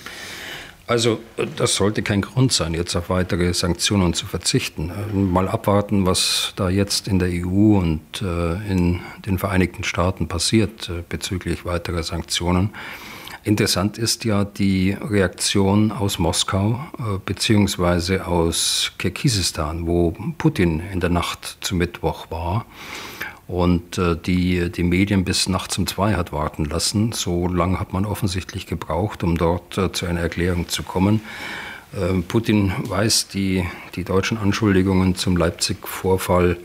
S22: Also das sollte kein Grund sein, jetzt auf weitere Sanktionen zu verzichten. Mal abwarten, was da jetzt in der E U und äh, in den Vereinigten Staaten passiert äh, bezüglich weiterer Sanktionen. Interessant ist ja die Reaktion aus Moskau äh, beziehungsweise aus Kirgisistan, wo Putin in der Nacht zum Mittwoch war und äh, die, die Medien bis nachts um zwei hat warten lassen. So lange hat man offensichtlich gebraucht, um dort äh, zu einer Erklärung zu kommen. Äh, Putin weist die, die deutschen Anschuldigungen zum Leipzig-Vorfall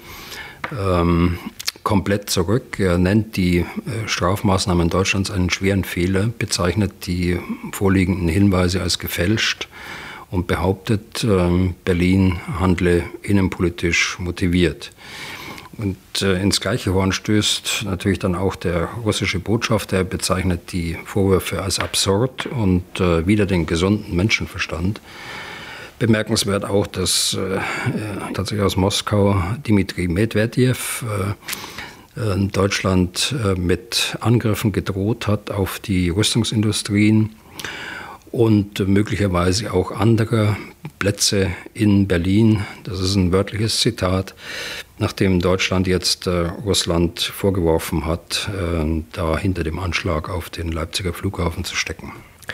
S22: ähm, komplett zurück. Er nennt die äh, Strafmaßnahmen Deutschlands einen schweren Fehler, bezeichnet die vorliegenden Hinweise als gefälscht und behauptet, äh, Berlin handle innenpolitisch motiviert. Und äh, ins gleiche Horn stößt natürlich dann auch der russische Botschafter. Er bezeichnet die Vorwürfe als absurd und äh, wider den gesunden Menschenverstand. Bemerkenswert auch, dass äh, tatsächlich aus Moskau Dmitri Medvedev äh, äh, Deutschland äh, mit Angriffen gedroht hat auf die Rüstungsindustrien und möglicherweise auch andere Plätze in Berlin. Das ist ein wörtliches Zitat, nachdem Deutschland jetzt äh, Russland vorgeworfen hat, äh, da hinter dem Anschlag auf den Leipziger Flughafen zu stecken.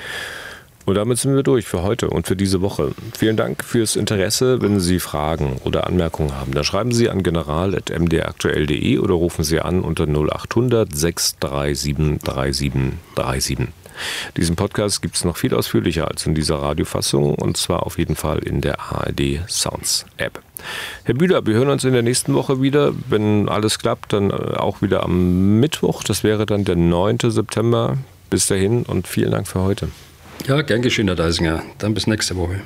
S21: Und damit sind wir durch für heute und für diese Woche. Vielen Dank fürs Interesse. Wenn Sie Fragen oder Anmerkungen haben, dann schreiben Sie an general at m d r aktuell punkt d e oder rufen Sie an unter null achthundert sechs drei sieben drei sieben drei sieben. Diesen Podcast gibt es noch viel ausführlicher als in dieser Radiofassung und zwar auf jeden Fall in der A R D Sounds App. Herr Bühler, wir hören uns in der nächsten Woche wieder. Wenn alles klappt, dann auch wieder am Mittwoch. Das wäre dann der neunten September. Bis dahin und vielen Dank für heute.
S22: Ja, gern geschehen, Herr Deisinger. Dann bis nächste Woche.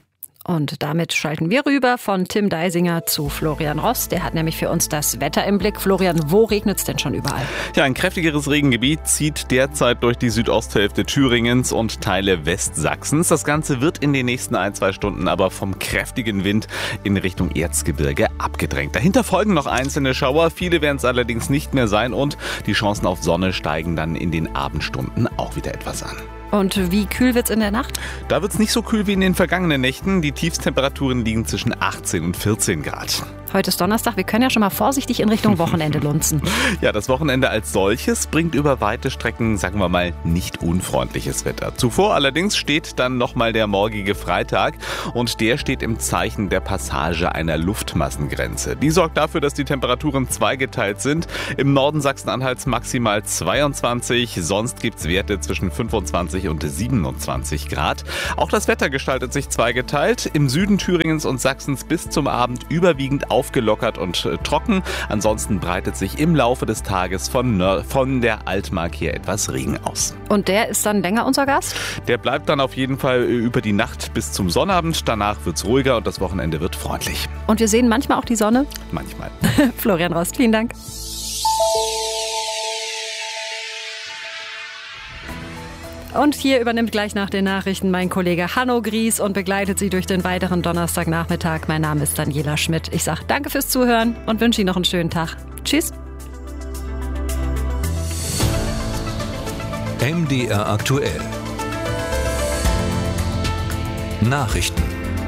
S1: Und damit schalten wir rüber von Tim Deisinger zu Florian Ross. Der hat nämlich für uns das Wetter im Blick. Florian, wo regnet es denn schon überall?
S2: Ja, ein kräftigeres Regengebiet zieht derzeit durch die Südosthälfte Thüringens und Teile Westsachsens. Das Ganze wird in den nächsten ein, zwei Stunden aber vom kräftigen Wind in Richtung Erzgebirge abgedrängt. Dahinter folgen noch einzelne Schauer. Viele werden es allerdings nicht mehr sein und die Chancen auf Sonne steigen dann in den Abendstunden auch wieder etwas an.
S1: Und wie kühl wird's in der Nacht?
S2: Da wird's nicht so kühl wie in den vergangenen Nächten. Die Tiefstemperaturen liegen zwischen achtzehn und vierzehn Grad.
S1: Heute ist Donnerstag, wir können ja schon mal vorsichtig in Richtung Wochenende lunzen.
S2: Ja, das Wochenende als solches bringt über weite Strecken, sagen wir mal, nicht unfreundliches Wetter. Zuvor allerdings steht dann nochmal der morgige Freitag und der steht im Zeichen der Passage einer Luftmassengrenze. Die sorgt dafür, dass die Temperaturen zweigeteilt sind. Im Norden Sachsen-Anhalts maximal zweiundzwanzig, sonst gibt's Werte zwischen fünfundzwanzig und siebenundzwanzig Grad. Auch das Wetter gestaltet sich zweigeteilt. Im Süden Thüringens und Sachsens bis zum Abend überwiegend aufgelockert und äh, trocken. Ansonsten breitet sich im Laufe des Tages von, Nör- von der Altmark hier etwas Regen aus.
S1: Und der ist dann länger unser Gast?
S2: Der bleibt dann auf jeden Fall über die Nacht bis zum Sonnabend. Danach wird's ruhiger und das Wochenende wird freundlich.
S1: Und wir sehen manchmal auch die Sonne?
S2: Manchmal.
S1: Florian Rost, vielen Dank. Und hier übernimmt gleich nach den Nachrichten mein Kollege Hanno Gries und begleitet Sie durch den weiteren Donnerstagnachmittag. Mein Name ist Daniela Schmidt. Ich sage danke fürs Zuhören und wünsche Ihnen noch einen schönen Tag. Tschüss.
S6: M D R aktuell. Nachrichten.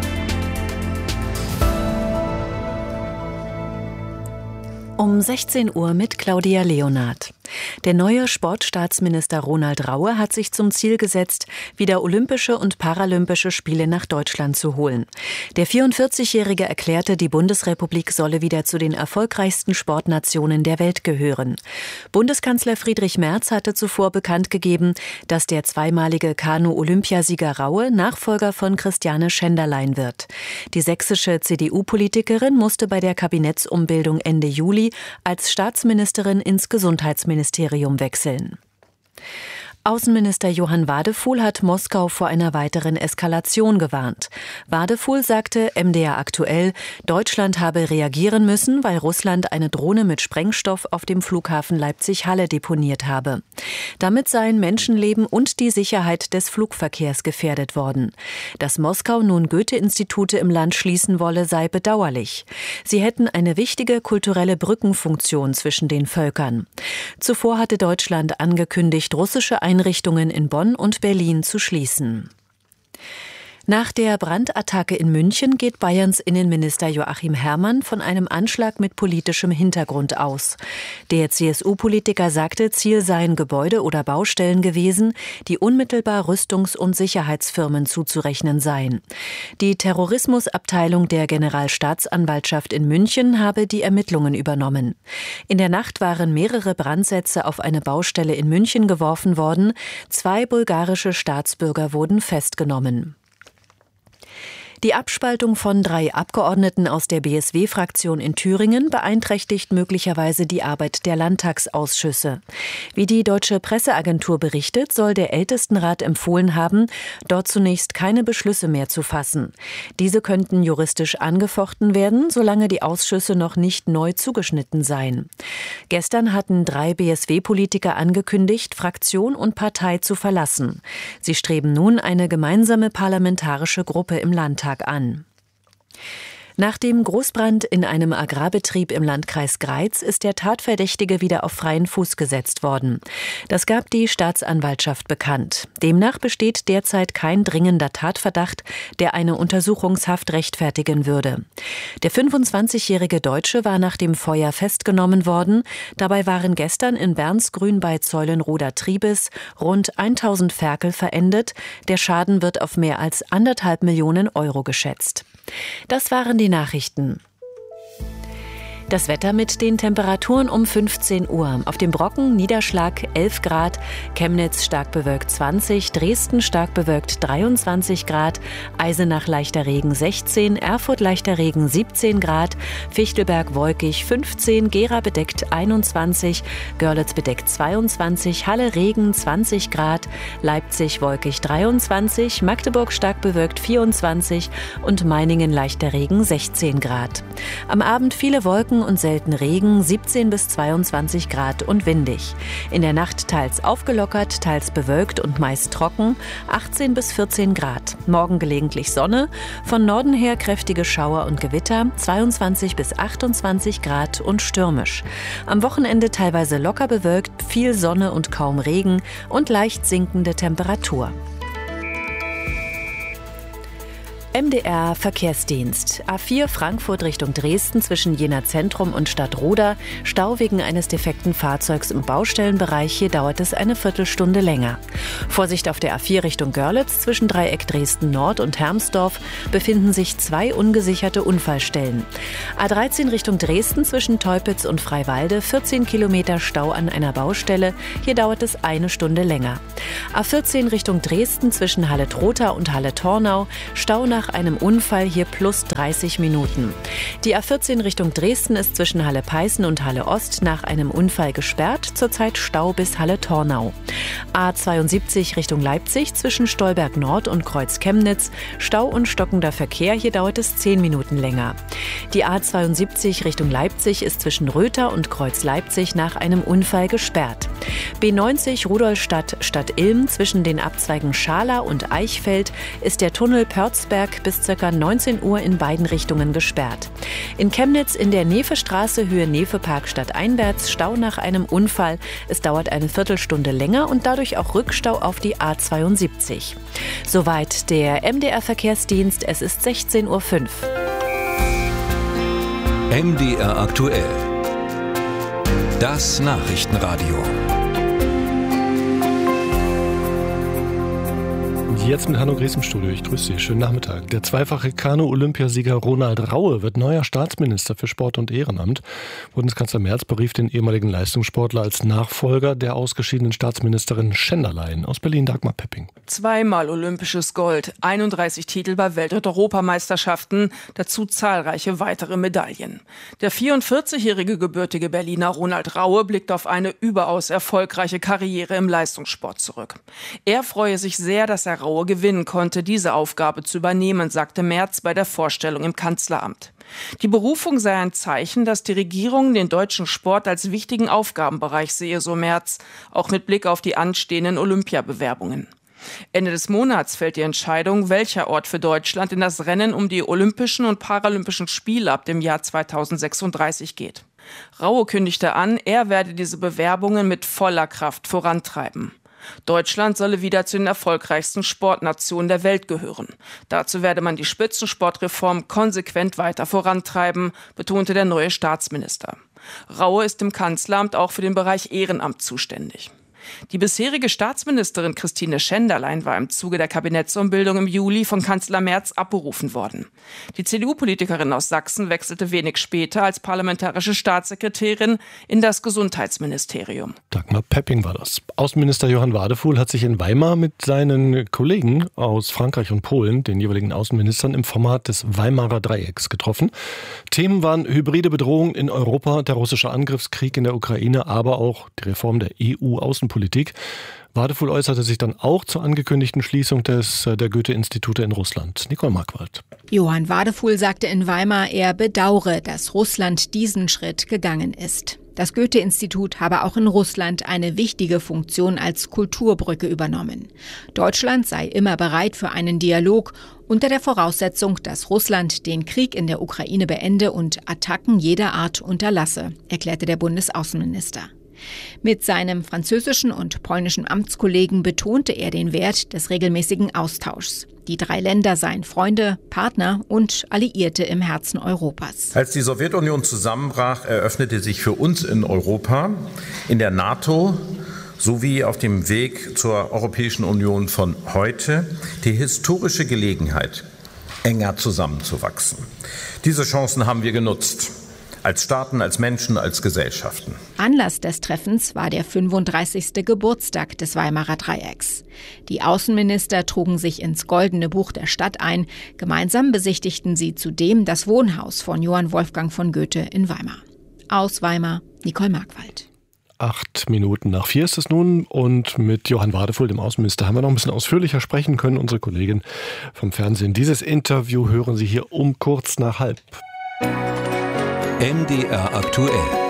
S7: Um sechzehn Uhr mit Claudia Leonhardt. Der neue Sportstaatsminister Ronald Raue hat sich zum Ziel gesetzt, wieder Olympische und Paralympische Spiele nach Deutschland zu holen. Der vierundvierzigjährige erklärte, die Bundesrepublik solle wieder zu den erfolgreichsten Sportnationen der Welt gehören. Bundeskanzler Friedrich Merz hatte zuvor bekannt gegeben, dass der zweimalige Kanu-Olympiasieger Raue Nachfolger von Christiane Schenderlein wird. Die sächsische C D U-Politikerin musste bei der Kabinettsumbildung Ende Juli als Staatsministerin ins Gesundheitsministerium wechseln. Außenminister Johann Wadefuhl hat Moskau vor einer weiteren Eskalation gewarnt. Wadefuhl sagte M D R aktuell, Deutschland habe reagieren müssen, weil Russland eine Drohne mit Sprengstoff auf dem Flughafen Leipzig-Halle deponiert habe. Damit seien Menschenleben und die Sicherheit des Flugverkehrs gefährdet worden. Dass Moskau nun Goethe-Institute im Land schließen wolle, sei bedauerlich. Sie hätten eine wichtige kulturelle Brückenfunktion zwischen den Völkern. Zuvor hatte Deutschland angekündigt, russische Einrichtungen in Bonn und Berlin zu schließen. Nach der Brandattacke in München geht Bayerns Innenminister Joachim Herrmann von einem Anschlag mit politischem Hintergrund aus. Der C S U-Politiker sagte, Ziel seien Gebäude oder Baustellen gewesen, die unmittelbar Rüstungs- und Sicherheitsfirmen zuzurechnen seien. Die Terrorismusabteilung der Generalstaatsanwaltschaft in München habe die Ermittlungen übernommen. In der Nacht waren mehrere Brandsätze auf eine Baustelle in München geworfen worden. Zwei bulgarische Staatsbürger wurden festgenommen. Die Abspaltung von drei Abgeordneten aus der B S W-Fraktion in Thüringen beeinträchtigt möglicherweise die Arbeit der Landtagsausschüsse. Wie die Deutsche Presseagentur berichtet, soll der Ältestenrat empfohlen haben, dort zunächst keine Beschlüsse mehr zu fassen. Diese könnten juristisch angefochten werden, solange die Ausschüsse noch nicht neu zugeschnitten seien. Gestern hatten drei B S W-Politiker angekündigt, Fraktion und Partei zu verlassen. Sie streben nun eine gemeinsame parlamentarische Gruppe im Landtag an. Nach dem Großbrand in einem Agrarbetrieb im Landkreis Greiz ist der Tatverdächtige wieder auf freien Fuß gesetzt worden. Das gab die Staatsanwaltschaft bekannt. Demnach besteht derzeit kein dringender Tatverdacht, der eine Untersuchungshaft rechtfertigen würde. Der fünfundzwanzigjährige Deutsche war nach dem Feuer festgenommen worden. Dabei waren gestern in Bernsgrün bei Zeulenroda-Triebes rund tausend Ferkel verendet. Der Schaden wird auf mehr als anderthalb Millionen Euro geschätzt. Das waren die Nachrichten. Das Wetter mit den Temperaturen um fünfzehn Uhr. Auf dem Brocken Niederschlag elf Grad, Chemnitz stark bewölkt zwanzig, Dresden stark bewölkt dreiundzwanzig Grad, Eisenach leichter Regen sechzehn, Erfurt leichter Regen siebzehn Grad, Fichtelberg wolkig fünfzehn, Gera bedeckt einundzwanzig, Görlitz bedeckt zweiundzwanzig, Halle Regen zwanzig Grad, Leipzig wolkig dreiundzwanzig, Magdeburg stark bewölkt vierundzwanzig und Meiningen leichter Regen sechzehn Grad. Am Abend viele Wolken und selten Regen, siebzehn bis zweiundzwanzig Grad und windig. In der Nacht teils aufgelockert, teils bewölkt und meist trocken, achtzehn bis vierzehn Grad. Morgen gelegentlich Sonne, von Norden her kräftige Schauer und Gewitter, zweiundzwanzig bis achtundzwanzig Grad und stürmisch. Am Wochenende teilweise locker bewölkt, viel Sonne und kaum Regen und leicht sinkende Temperatur. M D R Verkehrsdienst. A vier Frankfurt Richtung Dresden zwischen Jena Zentrum und Stadtroda. Stau wegen eines defekten Fahrzeugs im Baustellenbereich. Hier dauert es eine Viertelstunde länger. Vorsicht auf der A vier Richtung Görlitz zwischen Dreieck Dresden Nord und Hermsdorf befinden sich zwei ungesicherte Unfallstellen. A dreizehn Richtung Dresden zwischen Teupitz und Freiwalde. vierzehn Kilometer Stau an einer Baustelle. Hier dauert es eine Stunde länger. A vierzehn Richtung Dresden zwischen Halle-Trotha und Halle-Tornau. Stau nach Nach einem Unfall hier plus dreißig Minuten. Die A vierzehn Richtung Dresden ist zwischen Halle-Peißen und Halle-Ost nach einem Unfall gesperrt, zurzeit Stau bis Halle-Tornau. A zweiundsiebzig Richtung Leipzig zwischen Stolberg Nord und Kreuz Chemnitz, Stau und stockender Verkehr, hier dauert es zehn Minuten länger. Die A zweiundsiebzig Richtung Leipzig ist zwischen Röther und Kreuz Leipzig nach einem Unfall gesperrt. B neunzig Rudolstadt Stadt Ilm zwischen den Abzweigen Schala und Eichfeld ist der Tunnel Pörzberg bis ca. neunzehn Uhr in beiden Richtungen gesperrt. In Chemnitz in der Nefestraße Höhe Nefepark stadteinwärts Stau nach einem Unfall. Es dauert eine Viertelstunde länger und dadurch auch Rückstau auf die A zweiundsiebzig. Soweit der M D R Verkehrsdienst. Es ist sechzehn Uhr fünf.
S6: M D R aktuell. Das Nachrichtenradio.
S3: Jetzt mit Hanno Gries im Studio. Ich grüße Sie. Schönen Nachmittag. Der zweifache Kanu-Olympiasieger Ronald Raue wird neuer Staatsminister für Sport und Ehrenamt. Bundeskanzler Merz berief den ehemaligen Leistungssportler als Nachfolger der ausgeschiedenen Staatsministerin Schenderlein. Aus Berlin Dagmar Pepping.
S4: Zweimal olympisches Gold, einunddreißig Titel bei Welt- und Europameisterschaften, dazu zahlreiche weitere Medaillen. Der vierundvierzigjährige gebürtige Berliner Ronald Raue blickt auf eine überaus erfolgreiche Karriere im Leistungssport zurück. Er freue sich sehr, dass er Raue gewinnen konnte, diese Aufgabe zu übernehmen, sagte Merz bei der Vorstellung im Kanzleramt. Die Berufung sei ein Zeichen, dass die Regierung den deutschen Sport als wichtigen Aufgabenbereich sehe, so Merz, auch mit Blick auf die anstehenden Olympiabewerbungen. Ende des Monats fällt die Entscheidung, welcher Ort für Deutschland in das Rennen um die Olympischen und Paralympischen Spiele ab dem Jahr zweitausendsechsunddreißig geht. Raue kündigte an, er werde diese Bewerbungen mit voller Kraft vorantreiben. Deutschland solle wieder zu den erfolgreichsten Sportnationen der Welt gehören. Dazu werde man die Spitzensportreform konsequent weiter vorantreiben, betonte der neue Staatsminister. Raue ist im Kanzleramt auch für den Bereich Ehrenamt zuständig. Die bisherige Staatsministerin Christine Schenderlein war im Zuge der Kabinettsumbildung im Juli von Kanzler Merz abberufen worden. Die C D U-Politikerin aus Sachsen wechselte wenig später als parlamentarische Staatssekretärin in das Gesundheitsministerium.
S3: Dagmar Pepping war das. Außenminister Johann Wadefuhl hat sich in Weimar mit seinen Kollegen aus Frankreich und Polen, den jeweiligen Außenministern, im Format des Weimarer Dreiecks getroffen. Themen waren hybride Bedrohung in Europa, der russische Angriffskrieg in der Ukraine, aber auch die Reform der E U-Außenpolitik. Politik. Wadefuhl äußerte sich dann auch zur angekündigten Schließung des, der Goethe-Institute in Russland. Nicole Markwald.
S23: Johann Wadefuhl sagte in Weimar, er bedauere, dass Russland diesen Schritt gegangen ist. Das Goethe-Institut habe auch in Russland eine wichtige Funktion als Kulturbrücke übernommen. Deutschland sei immer bereit für einen Dialog unter der Voraussetzung, dass Russland den Krieg in der Ukraine beende und Attacken jeder Art unterlasse, erklärte der Bundesaußenminister. Mit seinem französischen und polnischen Amtskollegen betonte er den Wert des regelmäßigen Austauschs. Die drei Länder seien Freunde, Partner und Alliierte im Herzen Europas.
S24: Als die Sowjetunion zusammenbrach, eröffnete sich für uns in Europa, in der NATO sowie auf dem Weg zur Europäischen Union von heute die historische Gelegenheit, enger zusammenzuwachsen. Diese Chancen haben wir genutzt. Als Staaten, als Menschen, als Gesellschaften.
S23: Anlass des Treffens war der fünfunddreißigste Geburtstag des Weimarer Dreiecks. Die Außenminister trugen sich ins Goldene Buch der Stadt ein. Gemeinsam besichtigten sie zudem das Wohnhaus von Johann Wolfgang von Goethe in Weimar. Aus Weimar, Nicole Markwald.
S3: Acht Minuten nach vier ist es nun und mit Johann Wadefuhl, dem Außenminister, haben wir noch ein bisschen ausführlicher sprechen können. Unsere Kollegin vom Fernsehen. Dieses Interview hören Sie hier um kurz nach halb.
S6: M D R aktuell.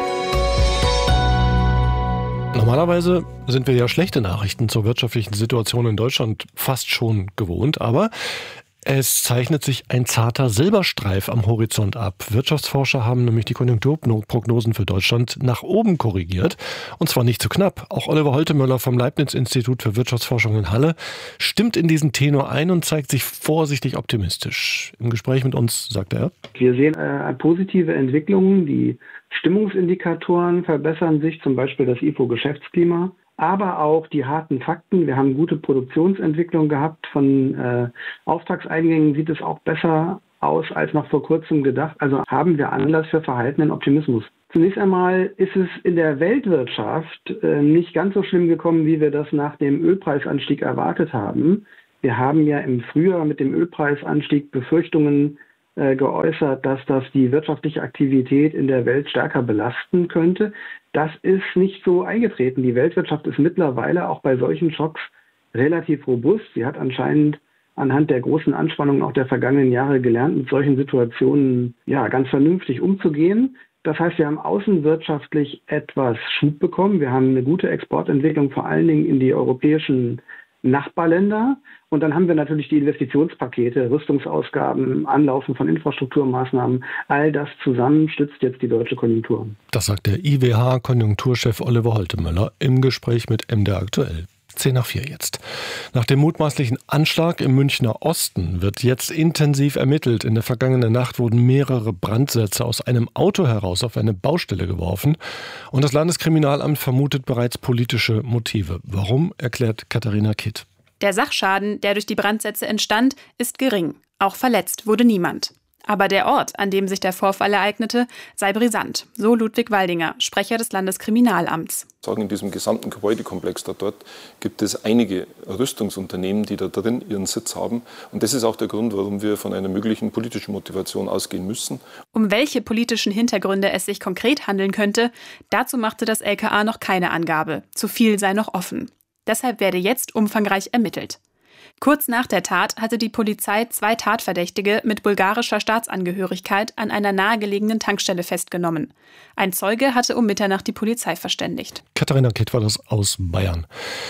S3: Normalerweise sind wir ja schlechte Nachrichten zur wirtschaftlichen Situation in Deutschland fast schon gewohnt, aber es zeichnet sich ein zarter Silberstreif am Horizont ab. Wirtschaftsforscher haben nämlich die Konjunkturprognosen für Deutschland nach oben korrigiert. Und zwar nicht zu knapp. Auch Oliver Holtemöller vom Leibniz-Institut für Wirtschaftsforschung in Halle stimmt in diesen Tenor ein und zeigt sich vorsichtig optimistisch. Im Gespräch mit uns sagte er:
S25: Wir sehen äh, positive Entwicklungen. Die Stimmungsindikatoren verbessern sich, zum Beispiel das I F O-Geschäftsklima. Aber auch die harten Fakten. Wir haben gute Produktionsentwicklung gehabt. Von äh, Auftragseingängen sieht es auch besser aus als noch vor kurzem gedacht. Also haben wir Anlass für verhaltenen Optimismus. Zunächst einmal ist es in der Weltwirtschaft äh, nicht ganz so schlimm gekommen, wie wir das nach dem Ölpreisanstieg erwartet haben. Wir haben ja im Frühjahr mit dem Ölpreisanstieg Befürchtungen äh, geäußert, dass das die wirtschaftliche Aktivität in der Welt stärker belasten könnte. Das ist nicht so eingetreten. Die Weltwirtschaft ist mittlerweile auch bei solchen Schocks relativ robust. Sie hat anscheinend anhand der großen Anspannungen auch der vergangenen Jahre gelernt, mit solchen Situationen ja ganz vernünftig umzugehen. Das heißt, wir haben außenwirtschaftlich etwas Schub bekommen. Wir haben eine gute Exportentwicklung, vor allen Dingen in die europäischen Nachbarländer. Und dann haben wir natürlich die Investitionspakete, Rüstungsausgaben, Anlaufen von Infrastrukturmaßnahmen. All das zusammen stützt jetzt die deutsche Konjunktur.
S3: Das sagt der I W H-Konjunkturchef Oliver Holtemöller im Gespräch mit M D R aktuell. zehn nach vier jetzt. Nach dem mutmaßlichen Anschlag im Münchner Osten wird jetzt intensiv ermittelt. In der vergangenen Nacht wurden mehrere Brandsätze aus einem Auto heraus auf eine Baustelle geworfen. Und das Landeskriminalamt vermutet bereits politische Motive. Warum, erklärt Katharina Kitt.
S5: Der Sachschaden, der durch die Brandsätze entstand, ist gering. Auch verletzt wurde niemand. Aber der Ort, an dem sich der Vorfall ereignete, sei brisant, so Ludwig Waldinger, Sprecher des Landeskriminalamts.
S9: In diesem gesamten Gebäudekomplex da dort gibt es einige Rüstungsunternehmen, die da drin ihren Sitz haben. Und das ist auch der Grund, warum wir von einer möglichen politischen Motivation ausgehen müssen.
S5: Um welche politischen Hintergründe es sich konkret handeln könnte, dazu machte das L K A noch keine Angabe. Zu viel sei noch offen. Deshalb werde jetzt umfangreich ermittelt. Kurz nach der Tat hatte die Polizei zwei Tatverdächtige mit bulgarischer Staatsangehörigkeit an einer nahegelegenen Tankstelle festgenommen. Ein Zeuge hatte um Mitternacht die Polizei verständigt.
S3: Katharina Kitt war das aus Bayern.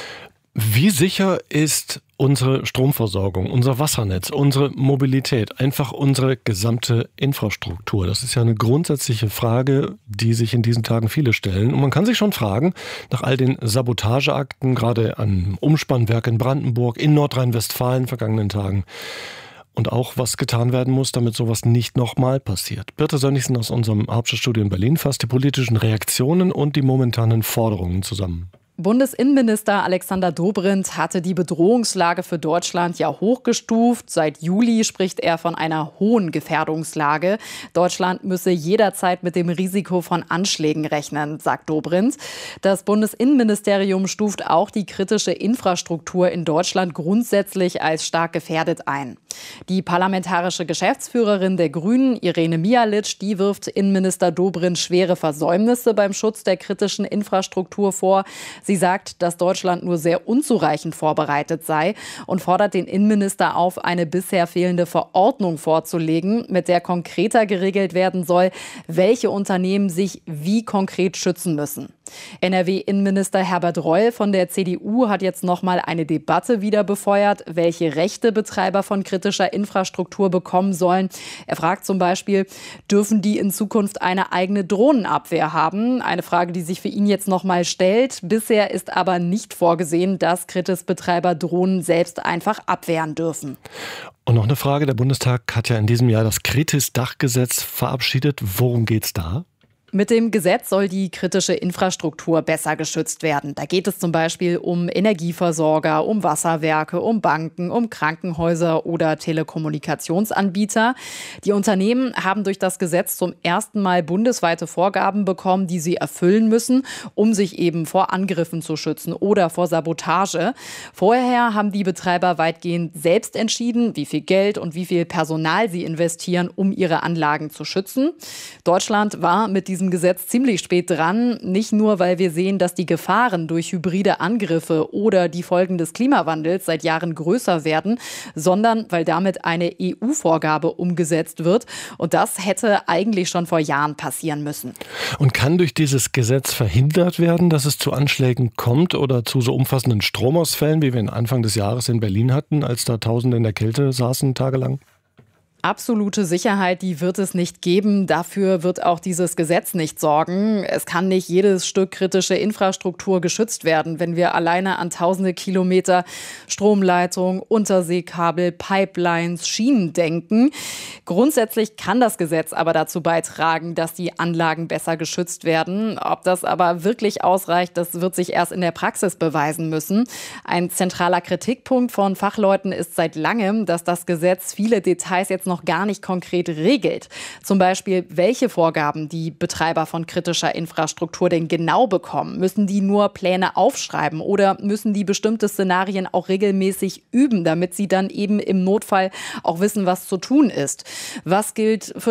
S3: Wie sicher ist unsere Stromversorgung, unser Wassernetz, unsere Mobilität, einfach unsere gesamte Infrastruktur? Das ist ja eine grundsätzliche Frage, die sich in diesen Tagen viele stellen. Und man kann sich schon fragen, nach all den Sabotageakten, gerade am Umspannwerk in Brandenburg, in Nordrhein-Westfalen vergangenen Tagen, und auch, was getan werden muss, damit sowas nicht nochmal passiert. Birte Sönnigsen aus unserem Hauptstadtstudio in Berlin fasst die politischen Reaktionen und die momentanen Forderungen zusammen.
S10: Bundesinnenminister Alexander Dobrindt hatte die Bedrohungslage für Deutschland ja hochgestuft. Seit Juli spricht er von einer hohen Gefährdungslage. Deutschland müsse jederzeit mit dem Risiko von Anschlägen rechnen, sagt Dobrindt. Das Bundesinnenministerium stuft auch die kritische Infrastruktur in Deutschland grundsätzlich als stark gefährdet ein. Die parlamentarische Geschäftsführerin der Grünen, Irene Mialic, die wirft Innenminister Dobrindt schwere Versäumnisse beim Schutz der kritischen Infrastruktur vor. Sie sagt, dass Deutschland nur sehr unzureichend vorbereitet sei und fordert den Innenminister auf, eine bisher fehlende Verordnung vorzulegen, mit der konkreter geregelt werden soll, welche Unternehmen sich wie konkret schützen müssen. N R W-Innenminister Herbert Reul von der C D U hat jetzt noch mal eine Debatte wieder befeuert, welche Rechte Betreiber von kritischer Infrastruktur bekommen sollen. Er fragt zum Beispiel, dürfen die in Zukunft eine eigene Drohnenabwehr haben? Eine Frage, die sich für ihn jetzt noch mal stellt. Bisher ist aber nicht vorgesehen, dass Kritis-Betreiber Drohnen selbst einfach abwehren dürfen.
S3: Und noch eine Frage. Der Bundestag hat ja in diesem Jahr das Kritis-Dachgesetz verabschiedet. Worum geht's da?
S10: Mit dem Gesetz soll die kritische Infrastruktur besser geschützt werden. Da geht es zum Beispiel um Energieversorger, um Wasserwerke, um Banken, um Krankenhäuser oder Telekommunikationsanbieter. Die Unternehmen haben durch das Gesetz zum ersten Mal bundesweite Vorgaben bekommen, die sie erfüllen müssen, um sich eben vor Angriffen zu schützen oder vor Sabotage. Vorher haben die Betreiber weitgehend selbst entschieden, wie viel Geld und wie viel Personal sie investieren, um ihre Anlagen zu schützen. Deutschland war mit diesem Gesetz ziemlich spät dran, nicht nur, weil wir sehen, dass die Gefahren durch hybride Angriffe oder die Folgen des Klimawandels seit Jahren größer werden, sondern weil damit eine E U-Vorgabe umgesetzt wird. Und das hätte eigentlich schon vor Jahren passieren müssen.
S3: Und kann durch dieses Gesetz verhindert werden, dass es zu Anschlägen kommt oder zu so umfassenden Stromausfällen, wie wir ihn Anfang des Jahres in Berlin hatten, als da Tausende in der Kälte saßen tagelang?
S10: Absolute Sicherheit, die wird es nicht geben. Dafür wird auch dieses Gesetz nicht sorgen. Es kann nicht jedes Stück kritische Infrastruktur geschützt werden, wenn wir alleine an tausende Kilometer Stromleitung, Unterseekabel, Pipelines, Schienen denken. Grundsätzlich kann das Gesetz aber dazu beitragen, dass die Anlagen besser geschützt werden. Ob das aber wirklich ausreicht, das wird sich erst in der Praxis beweisen müssen. Ein zentraler Kritikpunkt von Fachleuten ist seit langem, dass das Gesetz viele Details jetzt noch noch gar nicht konkret regelt. Zum Beispiel, welche Vorgaben die Betreiber von kritischer Infrastruktur denn genau bekommen. Müssen die nur Pläne aufschreiben oder müssen die bestimmte Szenarien auch regelmäßig üben, damit sie dann eben im Notfall auch wissen, was zu tun ist? Was gilt für